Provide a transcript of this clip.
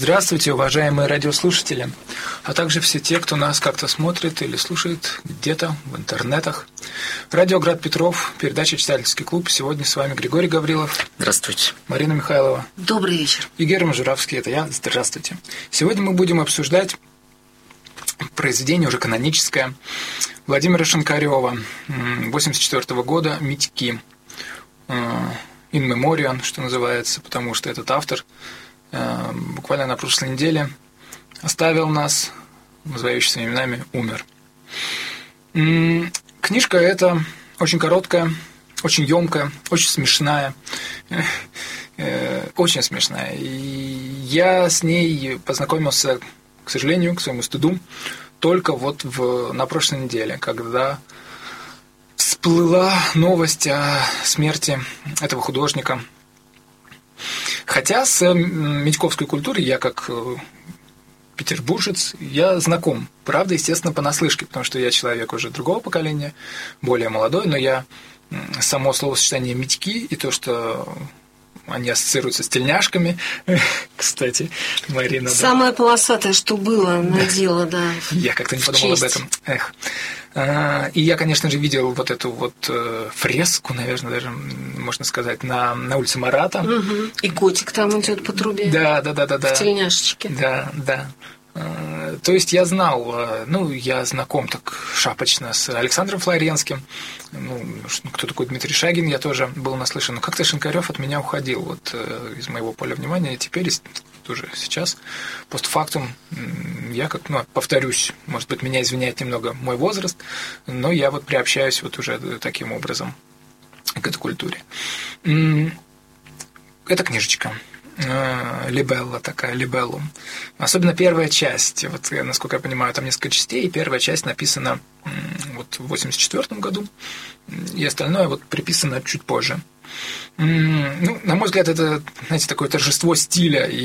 Здравствуйте, уважаемые радиослушатели, а также все те, кто нас как-то смотрит или слушает где-то в интернетах. Радио «Град Петров», передача «Читательский клуб». Сегодня с вами Григорий Гаврилов. Здравствуйте. Марина Михайлова. Добрый вечер. И Герман Журавский, это я. Здравствуйте. Сегодня мы будем обсуждать произведение уже каноническое Владимира Шинкарева 1984 года «Митьки». In memoriam, что называется, потому что этот автор буквально на прошлой неделе оставил нас, называющий своими именами, умер. Книжка эта очень короткая, очень емкая, очень смешная. Очень смешная. И я с ней познакомился, к сожалению, к своему стыду, только вот на прошлой неделе, когда всплыла новость о смерти этого художника. Хотя с митьковской культурой я, как петербуржец, я знаком. Правда, естественно, понаслышке, потому что я человек уже другого поколения, более молодой, но я само словосочетание «митьки» и то, что они ассоциируются с тельняшками, кстати, Марина. Самое полосатое, что было, надела, да. Я как-то не подумал об этом. И я, конечно же, видел вот эту вот фреску, наверное, даже можно сказать, на улице Марата. Угу. И котик там идет по трубе. Да. В тельняшечке. Да. То есть я знал, я знаком так шапочно с Александром Флоренским, кто такой Дмитрий Шагин, я тоже был наслышан, но как-то Шинкарев от меня уходил вот из моего поля внимания, и теперь уже сейчас, постфактум, я повторюсь, может быть, меня извиняет немного мой возраст, но я вот приобщаюсь вот уже таким образом к этой культуре. Это книжечка. Либелла такая, либеллум. Особенно первая часть. Вот, насколько я понимаю, там несколько частей, и первая часть написана вот в 1984 году, и остальное вот приписано чуть позже. На мой взгляд, это, знаете, такое торжество стиля